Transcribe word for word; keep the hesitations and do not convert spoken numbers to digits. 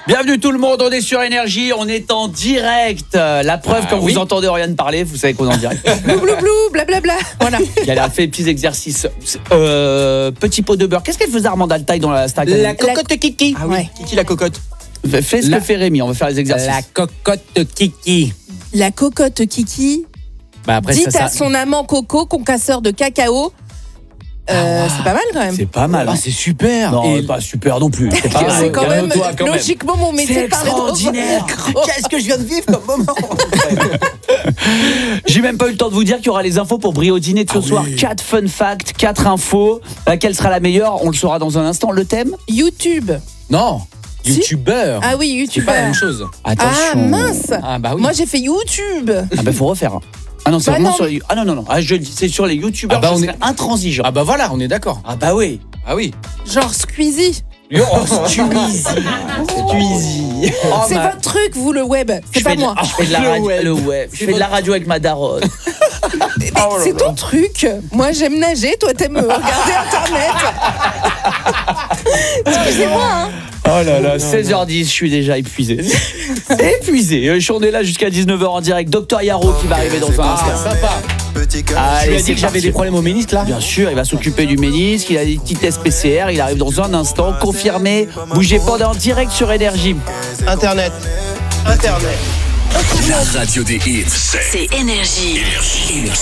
Bienvenue tout le monde, on est sur Énergie, on est en direct. La preuve, ah, quand oui. vous entendez Oriane parler, vous savez qu'on est en direct. Blou blou blou, blablabla. Voilà. Elle a fait des petits exercices. Euh, petit pot de beurre. Qu'est-ce qu'elle faisait Armand Altaï dans la stack? La cocotte la... Kiki. Ah oui, ouais. Kiki la cocotte. Fais ce la... que fait Rémi, on va faire les exercices. La cocotte Kiki. La cocotte Kiki. Bah après, Dites ça, à ça... son amant Coco, concasseur de cacao. Euh, ah, c'est pas mal quand même. C'est pas mal. Ah, c'est super. Non, et pas super non plus. C'est, pas mal. C'est quand même toi, quand logiquement même. mon métier. C'est extraordinaire. Qu'est-ce que je viens de vivre comme moment. J'ai même pas eu le temps de vous dire qu'il y aura les infos pour Brio Dîner de ce ah soir. Oui. Quatre fun facts, quatre infos. Laquelle sera la meilleure? On le saura dans un instant. Le thème? YouTube. Non. Si? YouTubeur. Ah oui, YouTubeur. C'est pas la même chose. Attention. Ah mince. Ah bah oui. Moi j'ai fait YouTube. Ah bah faut refaire. Ah non, c'est bah vraiment non. sur les... Ah non, non, non. Ah, je... c'est sur les youtubeurs, ah bah je on est intransigeant. Ah bah voilà, on est d'accord. Ah bah oui. Ah oui. Genre Squeezie. Oh, Squeezie. Squeezie. Oh, c'est ma... votre truc, vous, le web. C'est je pas de... moi. Ah, je fais de la le radio. Web. Le web. Je fais votre... de la radio avec ma daronne. Mais oh, c'est ton truc. Moi, j'aime nager. Toi, t'aimes regarder Internet. Excusez-moi, hein. Oh là là, seize heures dix, je suis déjà épuisé. Épuisé. On est là jusqu'à dix-neuf heures en direct. Docteur Yaro qui va arriver dans un instant. Ah, sympa. Allez, tu lui as dit que j'avais des problèmes au ménisque là? Bien sûr, il va s'occuper du ménisque, il a des petits tests P C R, il arrive dans un instant, confirmé. Bougez pas, on est en direct sur Énergie. Internet. Internet. La radio des hits, c'est Énergie. Énergie.